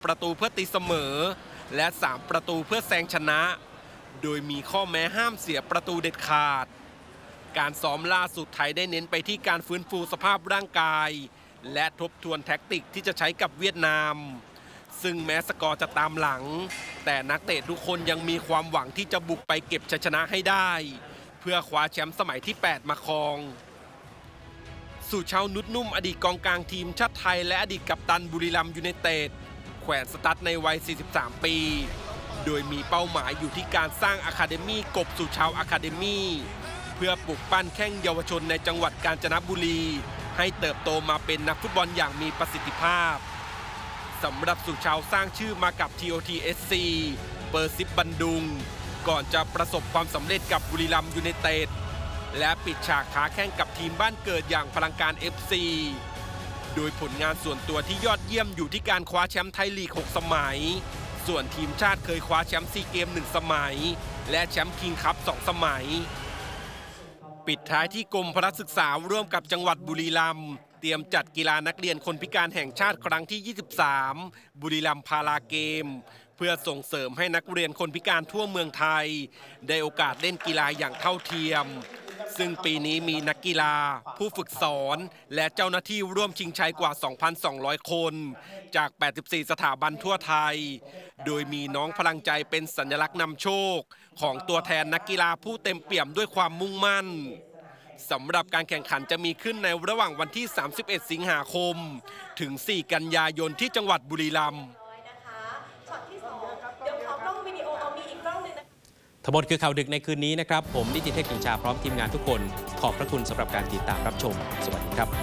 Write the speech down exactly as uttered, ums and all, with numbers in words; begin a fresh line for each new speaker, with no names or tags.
ประตูเพื่อตีเสมอและสามประตูเพื่อแซงชนะโดยมีข้อแม้ห้ามเสียประตูเด็ดขาดการซ้อมล่าสุดไทยได้เน้นไปที่การฟื้นฟูสภาพร่างกายและทบทวนแท็กติกที่จะใช้กับเวียดนามซึ่งแม้สกอร์จะตามหลังแต่นักเตะทุกคนยังมีความหวังที่จะบุกไปเก็บชัยชนะให้ได้เพื่อคว้าแชมป์สมัยที่แปดมาครองสุชาวนุชนุ่มอดีตกองกลางทีมชาติไทยและอดีตกัปตันบุรีรัมย์ยูไนเต็ดแขวนสตั๊ดในวัย สี่สิบสาม ปีโดยมีเป้าหมายอยู่ที่การสร้างอะคาเดมี่กบสุชาวอะคาเดมี่เพื่อปลุกปั้นแข้งเยาวชนในจังหวัดกาญจนบุรีให้เติบโตมาเป็นนักฟุตบอลอย่างมีประสิทธิภาพสำหรับสุชาวสร้างชื่อมากับ ที โอ ที เอส ซี เปอร์ซิปบันดุงก่อนจะประสบความสำเร็จกับบุรีรัมย์ยูไนเต็ดและปิดฉากค้าแข่งกับทีมบ้านเกิดอย่างพลังการ เอฟ ซี โดยผลงานส่วนตัวที่ยอดเยี่ยมอยู่ที่การคว้าแชมป์ไทยลีก หก สมัยส่วนทีมชาติเคยคว้าแชมป์ซีเกม หนึ่ง สมัยและแชมป์คิงคัพ สอง สมัยปิดท้ายที่กรมพละศึกษาร่วมกับจังหวัดบุรีรัมย์เตรียมจัดกีฬานักเรียนคนพิการแห่งชาติครั้งที่ ยี่สิบสาม บุรีรัมย์พาราเกมเพื่อส่งเสริมให้นักเรียนคนพิการทั่วเมืองไทยได้โอกาสเล่นกีฬาอย่างเท่าเทียมซึ่งปีนี้มีนักกีฬาผู้ฝึกสอนและเจ้าหน้าที่ร่วมชิงชัยกว่า สองพันสองร้อย คนจาก แปดสิบสี่ สถาบันทั่วไทยโดยมีน้องพลังใจเป็นสัญลักษณ์นำโชคของตัวแทนนักกีฬาผู้เต็มเปี่ยมด้วยความมุ่งมั่นสำหรับการแข่งขันจะมีขึ้นในระหว่างวันที่ สามสิบเอ็ด สิงหาคมถึง สี่ กันยายนที่จังหวัดบุรีรัมย์
ทั้งหมดคือข่าวดึกในคืนนี้นะครับผมนิติเทพกิจชาพร้อมทีมงานทุกคนขอบพระคุณสำหรับการติดตามรับชมสวัสดีครับ